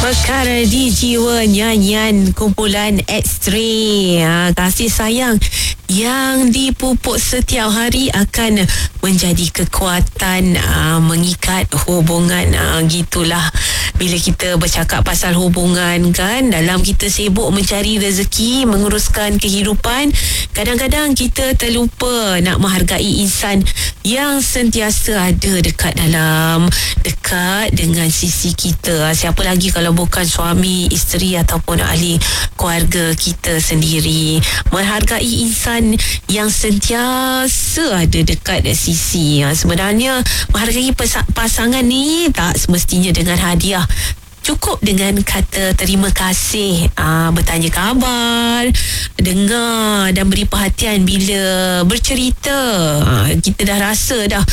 Perkara di jiwa, nyanyian kumpulan X-Ray. Kasih sayang yang dipupuk setiap hari akan menjadi kekuatan mengikat hubungan. Gitulah bila kita bercakap pasal hubungan kan, dalam kita sibuk mencari rezeki, menguruskan kehidupan, kadang-kadang kita terlupa nak menghargai insan yang sentiasa ada dekat dengan sisi kita. Siapa lagi kalau bukan suami, isteri ataupun ahli keluarga kita sendiri. Menghargai insan yang sentiasa ada dekat sisi. Sebenarnya menghargai pasangan ni tak semestinya dengan hadiah. Cukup dengan kata terima kasih, bertanya khabar, dengar dan beri perhatian bila bercerita. Kita dah rasa dah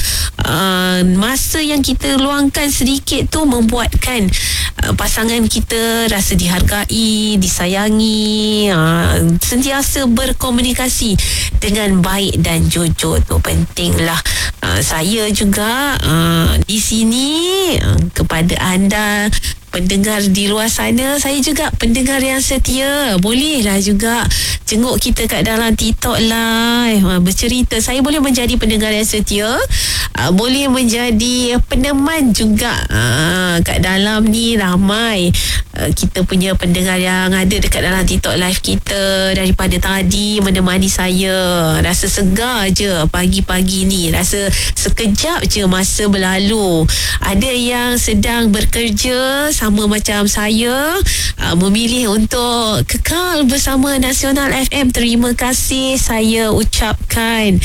masa yang kita luangkan sedikit tu membuatkan pasangan kita rasa dihargai, disayangi, sentiasa berkomunikasi dengan baik dan jujur. Tu pentinglah. Saya juga di sini kepada anda pendengar di luar sana, saya juga pendengar yang setia. Bolehlah juga jenguk kita kat dalam TikTok Live, bercerita. Saya boleh menjadi pendengar yang setia, boleh menjadi peneman juga. Kat dalam ni ramai kita punya pendengar yang ada dekat dalam TikTok Live kita. Daripada tadi menemani saya, rasa segar je pagi-pagi ni, rasa sekejap je masa berlalu. Ada yang sedang bekerja sama macam saya, memilih untuk kekal bersama Nasional FM. Terima kasih saya ucapkan.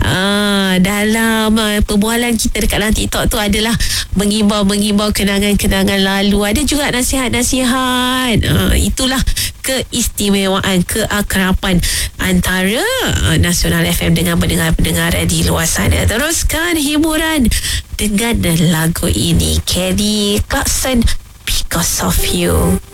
Dalam perbualan kita dekat dalam TikTok tu adalah mengimbau kenangan-kenangan lalu. Ada juga nasihat-nasihat. Itulah keistimewaan, keakraban antara Nasional FM dengan pendengar-pendengar di luar sana. Teruskan hiburan dengan lagu ini, Kelly Clarkson, Because of You.